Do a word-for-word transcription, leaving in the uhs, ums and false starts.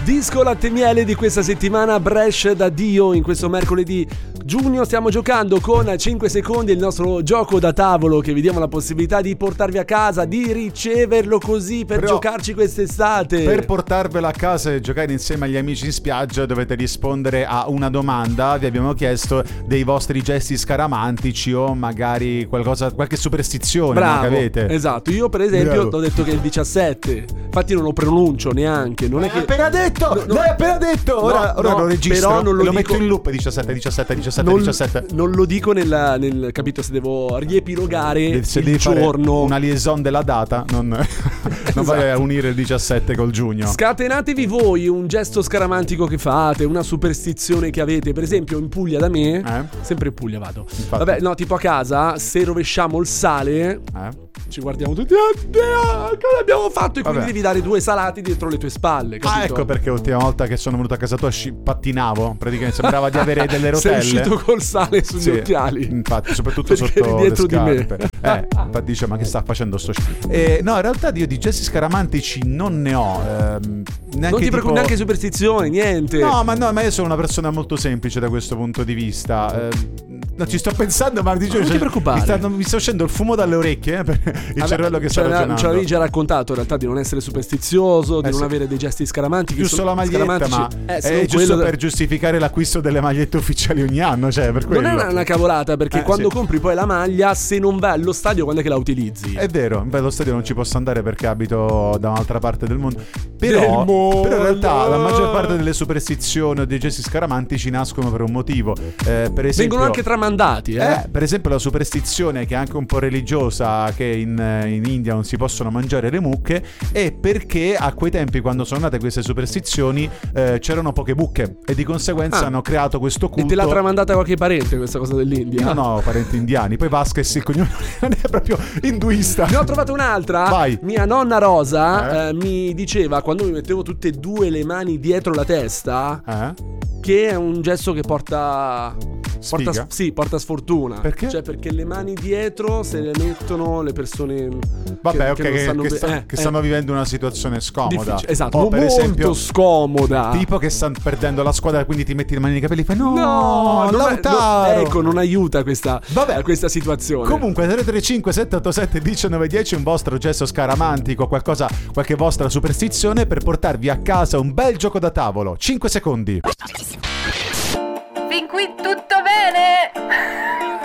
Disco latte miele di questa settimana, Brescia da Dio. In questo mercoledì giugno stiamo giocando con cinque secondi il nostro gioco da tavolo, che vi diamo la possibilità di portarvi a casa, di riceverlo così per Però, giocarci quest'estate. Per portarvelo a casa e giocare insieme agli amici in spiaggia dovete rispondere a una domanda. Vi abbiamo chiesto dei vostri gesti scaramantici o magari qualcosa, qualche superstizione. Bravo, no, che avete. Esatto, io per esempio Bravo. ho detto che è il diciassette, infatti non lo pronuncio neanche, non è che... appena detto, No, no. l'hai appena detto. Ora, No, ora no, lo registro, però non lo e lo dico- metto in loop. diciassette, diciassette, diciassette, non, diciassette. non lo dico nel, nel capito, se devo riepilogare Se il devi fare giorno. una liaison della data, non, non vai a unire il diciassette col giugno. Scatenatevi voi un gesto scaramantico che fate, una superstizione che avete. Per esempio in Puglia da me, Eh? sempre in Puglia vado. Infatti. Vabbè, no, tipo a casa, se rovesciamo il sale, Eh? ci guardiamo tutti, oddio, cosa abbiamo fatto? E quindi Vabbè. devi dare due salati dietro le tue spalle, capito? Ah, ecco perché l'ultima volta che sono venuto a casa tua sci- pattinavo. Praticamente sembrava di avere delle Sei rotelle. uscito col sale sugli Sì, occhiali. infatti, soprattutto Perché sotto eri dietro le di me. scarpe. Eh, infatti dice, ma che sta facendo sto schifo? Eh, no, in realtà io di gesti scaramantici non ne ho. Ehm, neanche Non ti tipo... preoccupi, neanche superstizione, niente. No, ma no, ma io sono una persona molto semplice da questo punto di vista. Eh, no, ci sto pensando, ma dicevo, non ti cioè, preoccupare. Mi sta, mi sta uscendo il fumo dalle orecchie, eh, per il Vabbè, cervello che ce sta l'ha- ragionando. Ce l'avevi già raccontato in realtà di non essere superstizioso, di Eh, non sì. avere dei gesti scaramantici. Giusto sono- la maglietta, scaramantici. ma Eh, se è non giusto quello- per giustificare l'acquisto delle magliette ufficiali ogni anno, cioè per quello. Non è una, una cavolata, perché Eh, quando sì. compri poi la maglia, se non vai allo stadio, quando è che la utilizzi? È vero, beh, allo stadio non ci posso andare perché abito da un'altra parte del mondo. Però, Del mondo. però in realtà la maggior parte delle superstizioni o dei gesti scaramantici nascono per un motivo. Eh, per esempio, Vengono anche tramandati, eh? Eh, per esempio la superstizione che è anche un po' religiosa, che in, in India non si possono mangiare le mucche, è perché a quei tempi, quando sono nate queste superstizioni, eh, c'erano poche mucche e di conseguenza Ah. hanno creato questo culto. E te l'ha tramandata qualche parente questa cosa dell'India? Io non ho parenti indiani. Poi Vasquez, il cognome, non è proprio induista. Ne ho trovato un'altra. Vai. Mia nonna Rosa Eh? eh, mi diceva, quando mi mettevo tutte e due le mani dietro la testa, Eh? che è un gesto che porta... Porta, Sfiga? sì, porta sfortuna. Perché? Cioè, perché le mani dietro se le mettono le persone. Vabbè, che, ok, che che, non stanno che be- sta- eh, che eh. stanno vivendo una situazione scomoda. Difficile, esatto, O per molto esempio, scomoda. tipo che stanno perdendo la squadra, quindi ti metti le mani nei capelli e fai no, No, non è- Lautaro. no, ecco, non aiuta questa, Vabbè. questa situazione. Comunque tre tre cinque sette otto sette uno nove uno zero un vostro gesto scaramantico, qualcosa, qualche vostra superstizione per portarvi a casa un bel gioco da tavolo. cinque secondi.